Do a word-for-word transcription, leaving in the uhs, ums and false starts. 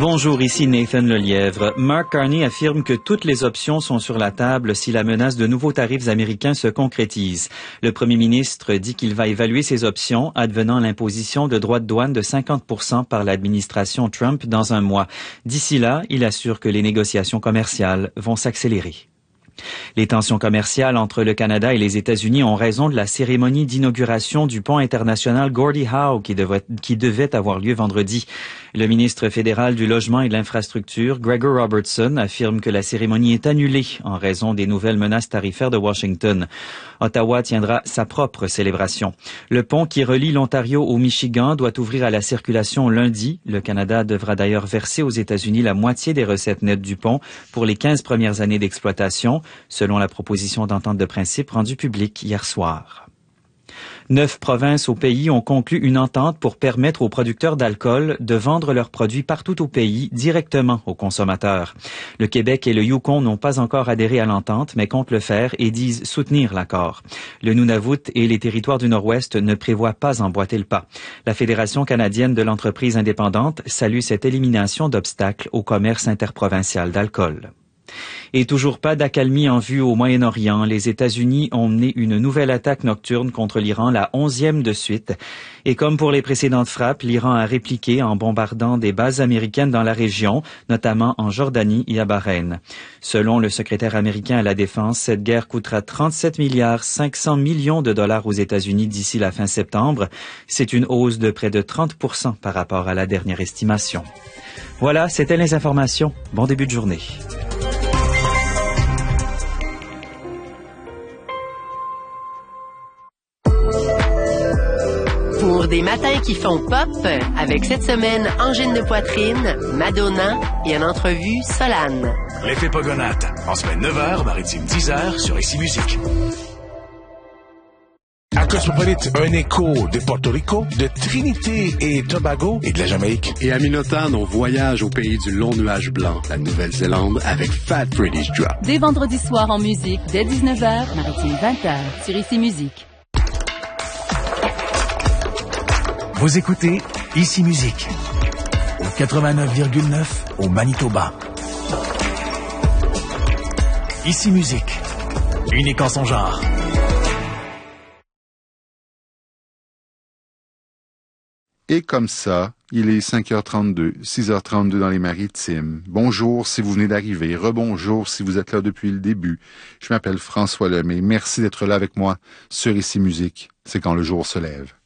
Bonjour, ici Nathan Lelièvre. Mark Carney affirme que toutes les options sont sur la table si la menace de nouveaux tarifs américains se concrétise. Le premier ministre dit qu'il va évaluer ces options, advenant l'imposition de droits de douane de cinquante pour cent par l'administration Trump dans un mois. D'ici là, il assure que les négociations commerciales vont s'accélérer. Les tensions commerciales entre le Canada et les États-Unis ont raison de la cérémonie d'inauguration du pont international Gordie Howe qui devait, qui devait avoir lieu vendredi. Le ministre fédéral du Logement et de l'Infrastructure, Gregor Robertson, affirme que la cérémonie est annulée en raison des nouvelles menaces tarifaires de Washington. Ottawa tiendra sa propre célébration. Le pont qui relie l'Ontario au Michigan doit ouvrir à la circulation lundi. Le Canada devra d'ailleurs verser aux États-Unis la moitié des recettes nettes du pont pour les quinze premières années d'exploitation, selon la proposition d'entente de principe rendue publique hier soir. Neuf provinces au pays ont conclu une entente pour permettre aux producteurs d'alcool de vendre leurs produits partout au pays directement aux consommateurs. Le Québec et le Yukon n'ont pas encore adhéré à l'entente, mais comptent le faire et disent soutenir l'accord. Le Nunavut et les territoires du Nord-Ouest ne prévoient pas emboîter le pas. La Fédération canadienne de l'entreprise indépendante salue cette élimination d'obstacles au commerce interprovincial d'alcool. Et toujours pas d'accalmie en vue au Moyen-Orient. Les États-Unis ont mené une nouvelle attaque nocturne contre l'Iran, la onzième de suite. Et comme pour les précédentes frappes, l'Iran a répliqué en bombardant des bases américaines dans la région, notamment en Jordanie et à Bahreïn. Selon le secrétaire américain à la Défense, cette guerre coûtera trente-sept milliards cinq cents millions de dollars aux États-Unis d'ici la fin septembre. C'est une hausse de près de trente pour cent par rapport à la dernière estimation. Voilà, c'était les informations. Bon début de journée. Pour des matins qui font pop, avec cette semaine angine de poitrine, Madonna et en entrevue Solane. L'effet Pogonate, en semaine neuf heures, maritime dix heures sur Ici Musique. À Cosmopolite, un écho de Porto Rico, de Trinité et Tobago et de la Jamaïque. Et à Minotan, on voyage au pays du long nuage blanc, la Nouvelle-Zélande, avec Fat British Drop. Dès vendredi soir en musique, dès dix-neuf heures, maritime vingt heures, sur Ici Musique. Vous écoutez Ici Musique, au quatre-vingt-neuf virgule neuf au Manitoba. Ici Musique, unique en son genre. Et comme ça, il est cinq heures trente-deux, six heures trente-deux dans les Maritimes. Bonjour si vous venez d'arriver, rebonjour si vous êtes là depuis le début. Je m'appelle François Lemay. Merci d'être là avec moi sur Ici Musique. C'est quand le jour se lève.